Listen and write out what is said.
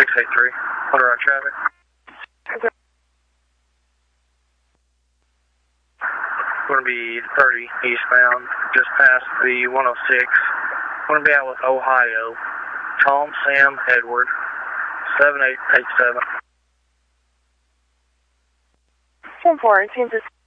683. On the right traffic. Going to be 30 eastbound, just past the 106. Going to be out with Ohio. Tom, Sam, Edward, 7887. 4 Kansas.